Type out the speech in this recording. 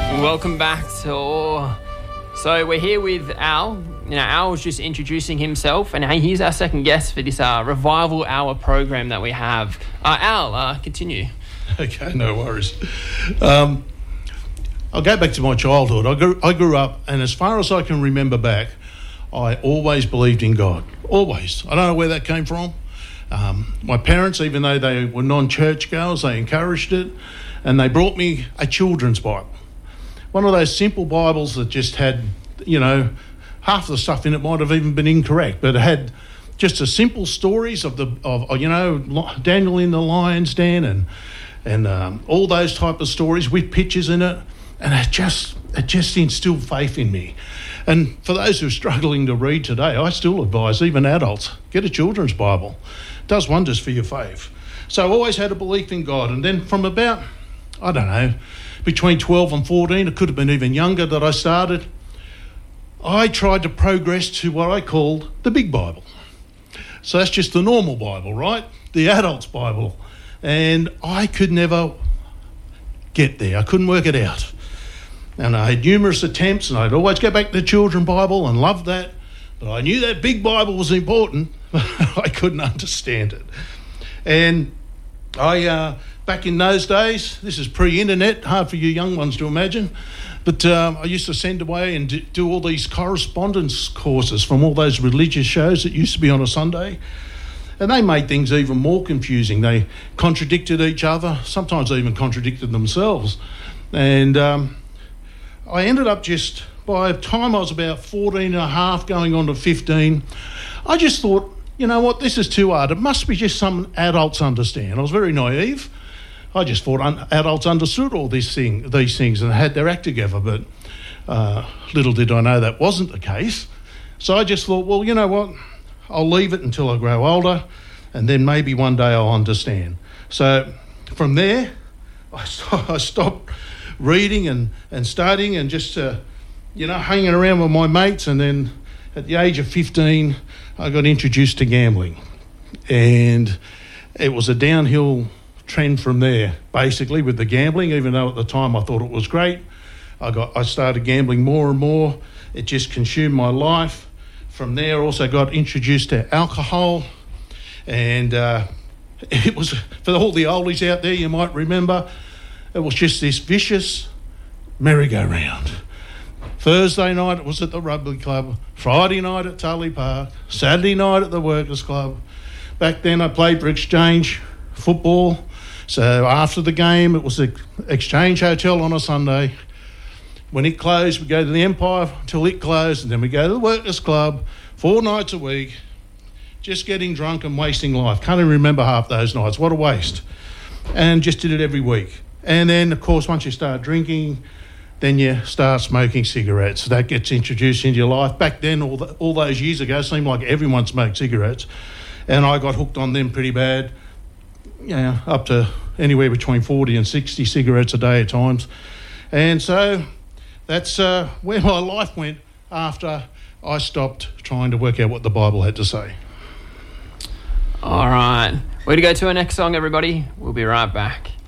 Welcome back to... So we're here with Al. Al was just introducing himself, and he's our second guest for this Revival Hour program that we have. Al, continue. Okay, no worries. I'll go back to my childhood. I grew up, and as far as I can remember back, I always believed in God. Always. I don't know where that came from. My parents, even though they were non-church goers, they encouraged it, and they brought me a children's Bible. One of those simple Bibles that just had, half the stuff in it might have even been incorrect, but it had just a simple stories of Daniel in the lion's den and all those type of stories with pictures in it, and it just instilled faith in me. And for those who are struggling to read today, I still advise even adults, get a children's Bible. It does wonders for your faith. So I always had a belief in God, and then from about, between 12 and 14, it could have been even younger that I started, I tried to progress to what I called the big Bible. So that's just the normal Bible, right? The adult's Bible. And I could never get there. I couldn't work it out. And I had numerous attempts, and I'd always go back to the children's Bible and loved that. But I knew that big Bible was important, but I couldn't understand it. And back in those days, this is pre-internet, hard for you young ones to imagine, but I used to send away and do all these correspondence courses from all those religious shows that used to be on a Sunday, and they made things even more confusing. They contradicted each other, sometimes even contradicted themselves, and I ended up just, by the time I was about 14 and a half, going on to 15, I just thought, you know what, this is too hard. It must be just something adults understand. I was very naive. I just thought adults understood all these things and had their act together, but little did I know that wasn't the case. So I just thought, well, you know what, I'll leave it until I grow older, and then maybe one day I'll understand. So from there, I stopped reading and studying and just, hanging around with my mates, and then at the age of 15, I got introduced to gambling. And it was a downhill trend from there, basically, with the gambling. Even though at the time I thought it was great, I started gambling more and more. It just consumed my life. From there, also got introduced to alcohol, and it was, for all the oldies out there, you might remember, it was just this vicious merry-go-round. Thursday night it was at the rugby club, Friday night at Tully Park, Saturday night at the Workers Club. Back then I played for Exchange football. So after the game, it was the Exchange Hotel on a Sunday. When it closed, we'd go to the Empire until it closed, and then we'd go to the Workers Club 4 nights a week, just getting drunk and wasting life. Can't even remember half those nights. What a waste. And just did it every week. And then, of course, once you start drinking, then you start smoking cigarettes. That gets introduced into your life. Back then, all those years ago, it seemed like everyone smoked cigarettes. And I got hooked on them pretty bad. Up to anywhere between 40 and 60 cigarettes a day at times. And so that's where my life went after I stopped trying to work out what the Bible had to say. All right. We're going to go to our next song, everybody. We'll be right back.